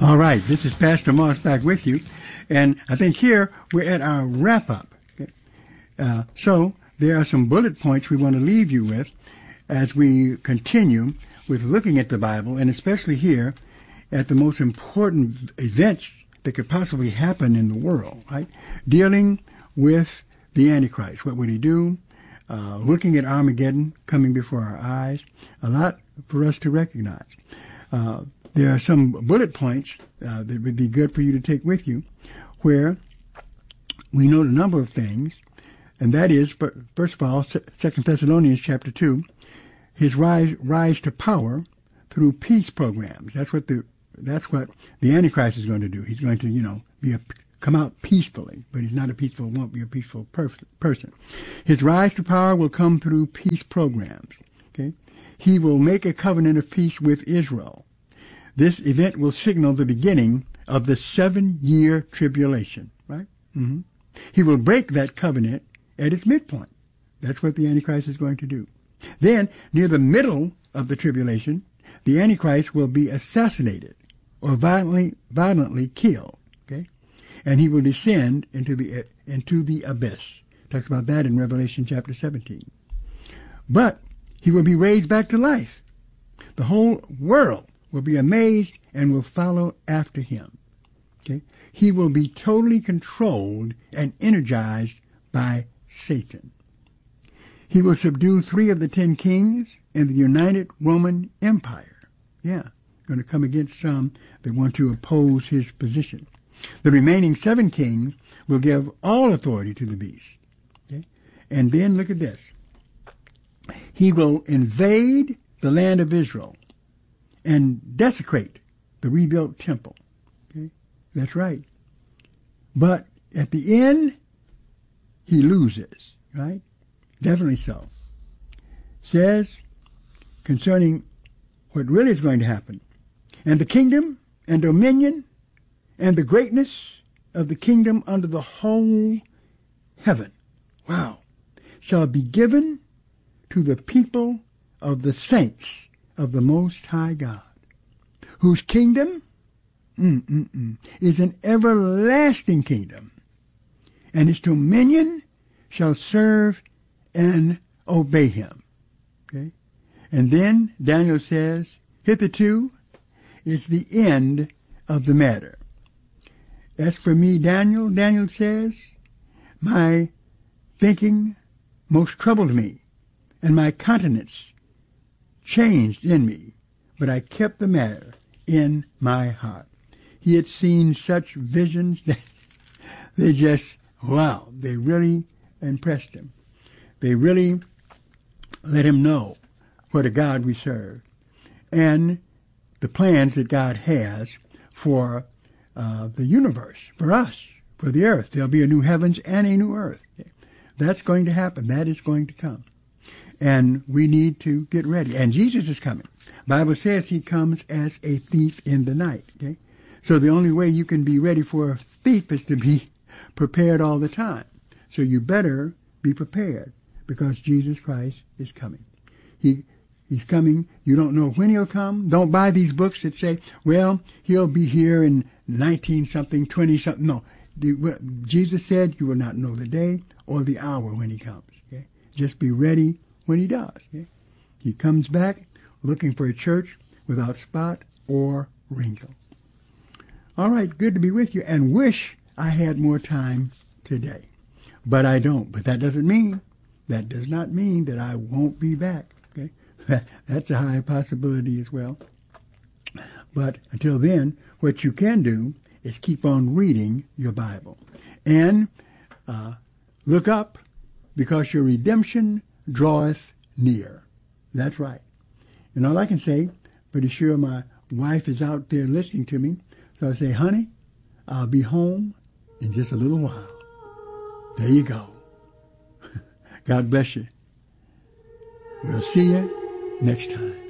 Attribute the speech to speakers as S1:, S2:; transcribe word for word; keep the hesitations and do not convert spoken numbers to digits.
S1: All right, this is Pastor Moss back with you, and I think here we're at our wrap-up. Okay? Uh, so there are some bullet points we want to leave you with as we continue with looking at the Bible, and especially here at the most important events that could possibly happen in the world, right? Dealing with the Antichrist. What would he do? Uh, looking at Armageddon coming before our eyes. A lot for us to recognize. Uh, There are some bullet points uh, that would be good for you to take with you, where we note a number of things, and that is, first of all, Second Thessalonians chapter two, his rise rise to power through peace programs. That's what the that's what the Antichrist is going to do. He's going to, you know, be a, come out peacefully, but he's not a peaceful, won't be a peaceful per- person. His rise to power will come through peace programs. Okay, he will make a covenant of peace with Israel. This event will signal the beginning of the seven-year tribulation, right? Mm-hmm. He will break that covenant at its midpoint. That's what the Antichrist is going to do. Then, near the middle of the tribulation, the Antichrist will be assassinated or violently, violently killed, okay? And he will descend into the, into the abyss. Talks about that in Revelation chapter seventeen. But he will be raised back to life. The whole world will be amazed and will follow after him. Okay? He will be totally controlled and energized by Satan. He will subdue three of the ten kings in the United Roman Empire. Yeah, going to come against some that want to oppose his position. The remaining seven kings will give all authority to the beast. Okay? And then look at this. He will invade the land of Israel and desecrate the rebuilt temple. Okay? That's right. But at the end, he loses, right? Definitely so. Says concerning what really is going to happen, and the kingdom and dominion and the greatness of the kingdom under the whole heaven, wow, shall be given to the people of the saints of the Most High God, whose kingdom mm, mm, mm, is an everlasting kingdom, and his dominion shall serve and obey him. Okay? And then Daniel says, hitherto is the end of the matter. As for me, Daniel, Daniel says, my thinking most troubled me, and my countenance changed in me, but I kept the matter in my heart. He had seen such visions that they just, wow, they really impressed him. They really let him know what a God we serve and the plans that God has for uh, the universe, for us, for the earth. There'll be a new heavens and a new earth. That's going to happen. That is going to come. And we need to get ready. And Jesus is coming. Bible says he comes as a thief in the night. Okay? So the only way you can be ready for a thief is to be prepared all the time. So you better be prepared because Jesus Christ is coming. He He's coming. You don't know when he'll come. Don't buy these books that say, well, he'll be here in nineteen-something, twenty-something. No. Jesus said you will not know the day or the hour when he comes. Okay? Just be ready when he does. Okay? He comes back looking for a church without spot or wrinkle. All right, good to be with you, and wish I had more time today. But I don't. But that doesn't mean, that does not mean that I won't be back. Okay? That's a high possibility as well. But until then, what you can do is keep on reading your Bible. And uh, look up, because your redemption draweth near. That's right. And all I can say, pretty sure my wife is out there listening to me, so I say, honey, I'll be home in just a little while. There you go. God bless you. We'll see you next time.